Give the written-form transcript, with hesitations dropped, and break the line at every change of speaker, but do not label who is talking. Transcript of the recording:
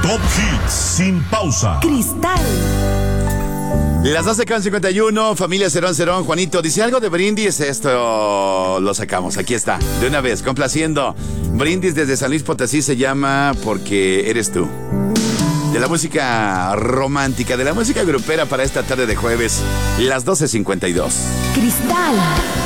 Top Hits sin pausa.
Cristal.
Las 12:51, familia Cerón, Juanito, dice algo de Brindis, esto lo sacamos, aquí está, de una vez, complaciendo. Brindis desde San Luis Potosí se llama Porque Eres Tú. De la música romántica, de la música grupera para esta tarde de jueves, las 12:52.
Cristal.